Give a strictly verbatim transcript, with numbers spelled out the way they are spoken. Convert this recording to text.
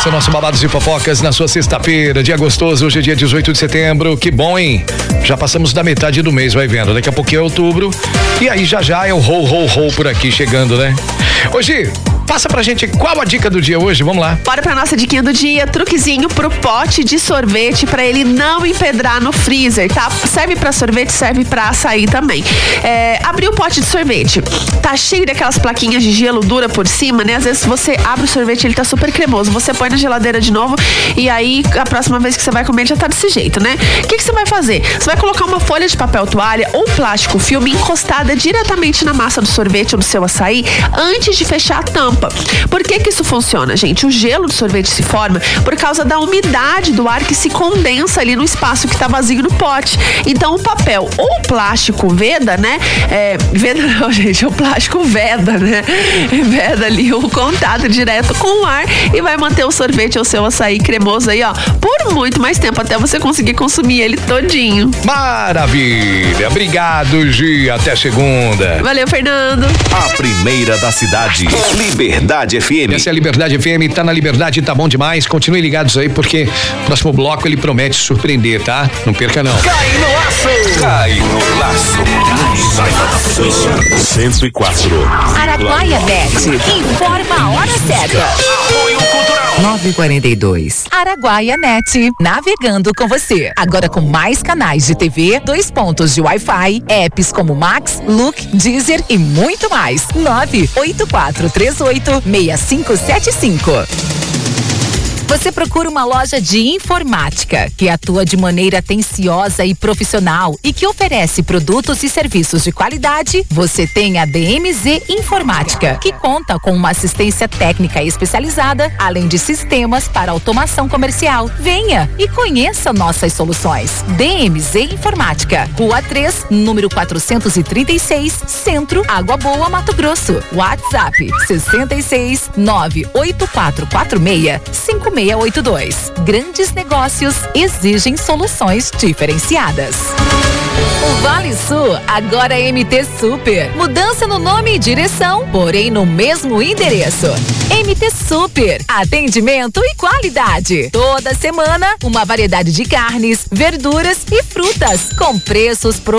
esse é o nosso Babados e Fofocas na sua sexta-feira, dia gostoso, hoje é dia dezoito de setembro, que bom, hein? Já passamos da metade do mês, vai vendo, daqui a pouquinho é outubro, e aí já já é o ho, ho, ho por aqui chegando, né? Hoje, passa pra gente qual a dica do dia hoje, vamos lá. Bora pra nossa diquinha do dia, truquezinho pro pote de sorvete pra ele não empedrar no freezer, tá? Serve pra sorvete, serve pra açaí também. É, abriu o pote de sorvete, tá cheio daquelas plaquinhas de gelo dura por cima, né? Às vezes você abre o sorvete, ele tá super cremoso, você põe na geladeira de novo e aí a próxima vez que você vai comer já tá desse jeito, né? O que que você vai fazer? Você vai colocar uma folha de papel toalha ou plástico filme encostada diretamente na massa do sorvete ou do seu açaí antes de fechar a tampa. Por que que isso funciona, gente? O gelo do sorvete se forma por causa da umidade do ar que se condensa ali no espaço que tá vazio no pote. Então o papel ou o plástico veda, né? É, veda não, gente, o plástico veda, né? Veda ali o contato direto com o ar e vai manter o sorvete ou seu açaí cremoso aí, ó, por muito mais tempo, até você conseguir consumir ele todinho. Maravilha! Obrigado, Gi. Até segunda. Valeu, Fernando. A primeira da cidade, Liberdade F M. Essa é a Liberdade F M, tá na Liberdade, tá bom demais. Continuem ligados aí, porque o próximo bloco ele promete surpreender, tá? Não perca, não. Cai no laço! Cai no laço! Sai do laço! cento e quatro. Araguaia Bet. Informa a hora certa. Apoio Cultural. nove e quarenta e dois. Araguaia Net. Navegando com você. Agora com mais canais de T V, dois pontos de Wi-Fi, apps como Max, Look, Deezer e muito mais. nove oito quatro três oito seis cinco sete cinco. Você procura uma loja de informática que atua de maneira atenciosa e profissional e que oferece produtos e serviços de qualidade? Você tem a D M Z Informática, que conta com uma assistência técnica especializada, além de sistemas para automação comercial. Venha e conheça nossas soluções. D M Z Informática, Rua três, número quatrocentos e trinta e seis, Centro, Água Boa, Mato Grosso. WhatsApp sessenta e seis, nove oito quatro quatro seis, cinco seis oito dois. Grandes negócios exigem soluções diferenciadas. O Vale Sul agora é M T Super. Mudança no nome e direção, porém no mesmo endereço. M T Super. Atendimento e qualidade. Toda semana, uma variedade de carnes, verduras e frutas com preços pro